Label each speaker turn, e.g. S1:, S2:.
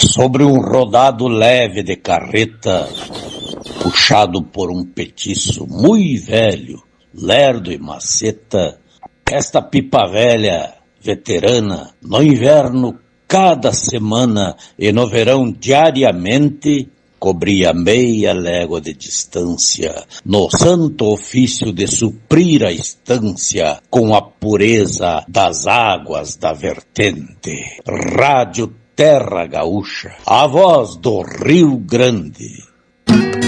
S1: Sobre um rodado leve de carreta, puxado por um petiço muito velho, lerdo e maceta, esta pipa velha, veterana, no inverno cada semana e no verão diariamente, cobria meia légua de distância, no santo ofício de suprir a estância com a pureza das águas da vertente. Rádio Terra Gaúcha, a voz do Rio Grande.